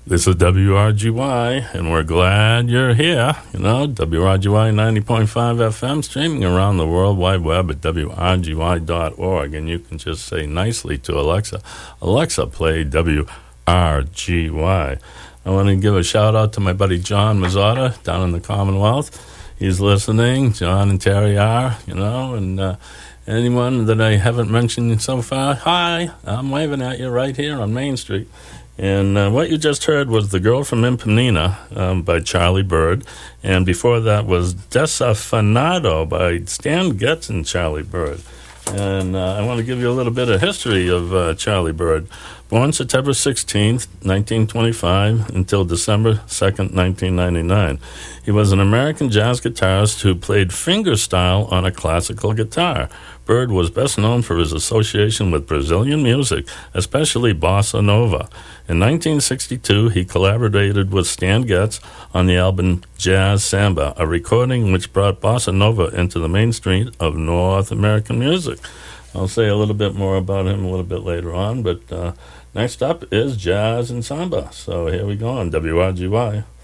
This is WRGY, and we're glad you're here. You know, WRGY 90.5 FM, streaming around the World Wide Web at WRGY.org. And you can just say nicely to Alexa, Alexa, play WRGY. I want to give a shout-out to my buddy John Mazzotta down in the Commonwealth. He's listening. John and Terry are, you know, and anyone that I haven't mentioned so far, hi, I'm waving at you right here on Main Street. And what you just heard was The Girl from Ipanema by Charlie Bird. And before that was Desafinado by Stan Getz and Charlie Bird. And I want to give you a little bit of history of Charlie Bird. Born September 16th, 1925, until December 2nd, 1999. He was an American jazz guitarist who played fingerstyle on a classical guitar. Bird was best known for his association with Brazilian music, especially bossa nova. In 1962, he collaborated with Stan Getz on the album Jazz Samba, a recording which brought bossa nova into the mainstream of North American music. I'll say a little bit more about him a little bit later on, but next up is Jazz and Samba. So here we go on WRGY.